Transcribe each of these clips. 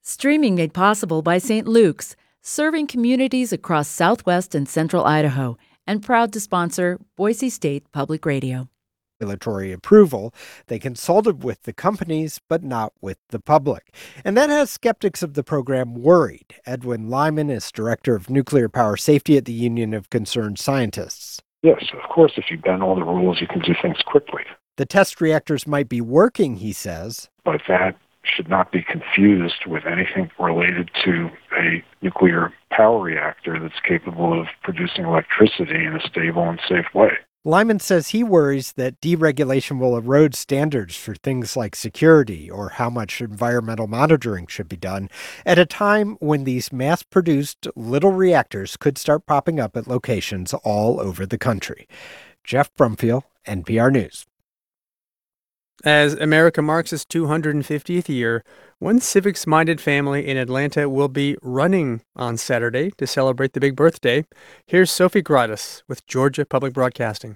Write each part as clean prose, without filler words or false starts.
Streaming made possible by St. Luke's, serving communities across southwest and central Idaho, and proud to sponsor Boise State Public Radio. Regulatory approval. They consulted with the companies, but not with the public. And that has skeptics of the program worried. Edwin Lyman is director of nuclear power safety at the Union of Concerned Scientists. Yes, of course, if you bend all the rules, you can do things quickly. The test reactors might be working, he says. But that should not be confused with anything related to a nuclear power reactor that's capable of producing electricity in a stable and safe way. Lyman says he worries that deregulation will erode standards for things like security or how much environmental monitoring should be done at a time when these mass-produced little reactors could start popping up at locations all over the country. Jeff Brumfield, NPR News. As America marks its 250th year, one civics-minded family in Atlanta will be running on Saturday to celebrate the big birthday. Here's Sophie Gratis with Georgia Public Broadcasting.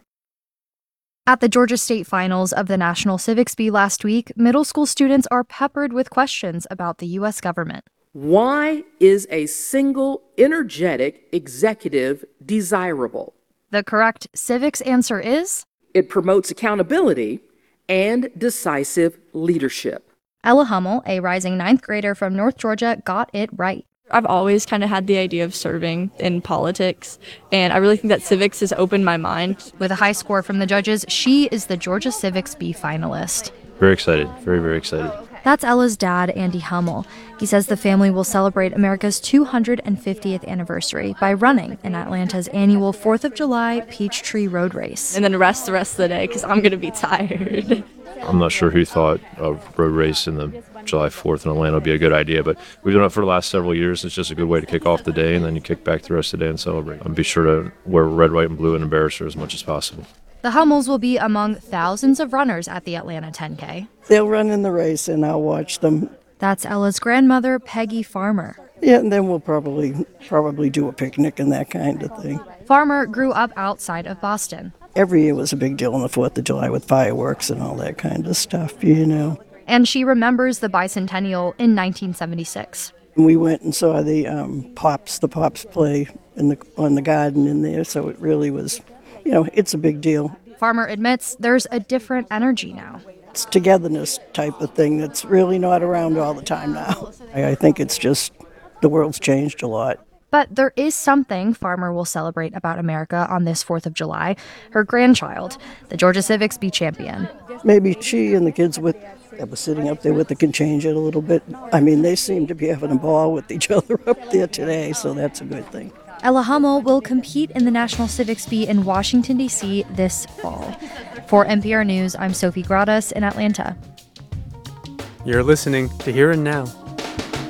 At the Georgia State Finals of the National Civics Bee last week, middle school students are peppered with questions about the U.S. government. Why is a single, energetic executive desirable? The correct civics answer is? It promotes accountability and decisive leadership. Ella Hummel, a rising ninth grader from North Georgia, got it right. I've always kind of had the idea of serving in politics, and I really think that civics has opened my mind. With a high score from the judges, she is the Georgia Civics Bee finalist. Very excited. Very, very excited. That's Ella's dad, Andy Hummel. He says the family will celebrate America's 250th anniversary by running in Atlanta's annual 4th of July Peachtree Road Race. And then rest the rest of the day because I'm going to be tired. I'm not sure who thought a road race in the July 4th in Atlanta would be a good idea, but we've done it for the last several years. It's just a good way to kick off the day, and then you kick back the rest of the day and celebrate. And be sure to wear red, white, and blue and embarrass her as much as possible. The Hummels will be among thousands of runners at the Atlanta 10K. They'll run in the race, and I'll watch them. That's Ella's grandmother, Peggy Farmer. Yeah, and then we'll probably do a picnic and that kind of thing. Farmer grew up outside of Boston. Every year was a big deal on the 4th of July with fireworks and all that kind of stuff, you know. And she remembers the bicentennial in 1976. We went and saw the Pops play on the garden in there, so it really was, you know, it's a big deal. Farmer admits there's a different energy now. It's togetherness type of thing that's really not around all the time now. I think it's just the world's changed a lot. But there is something Farmer will celebrate about America on this 4th of July. Her grandchild, the Georgia Civics Bee champion. Maybe she and the kids that were sitting up there with it can change it a little bit. I mean, they seem to be having a ball with each other up there today, so that's a good thing. Ella Hummel will compete in the National Civics Bee in Washington, D.C. this fall. For NPR News, I'm Sophie Gratis in Atlanta. You're listening to Here and Now.